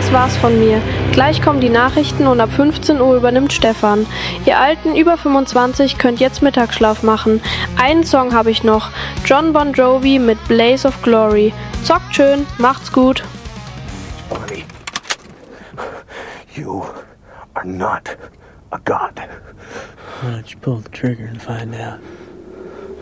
das war's von mir. Gleich kommen die Nachrichten und ab 15 Uhr übernimmt Stefan. Ihr Alten über 25 könnt jetzt Mittagsschlaf machen. Einen Song habe ich noch. John Bon Jovi mit Blaze of Glory. Zockt schön, macht's gut. Bonnie, you are not a god. Why don't you pull the trigger and find out?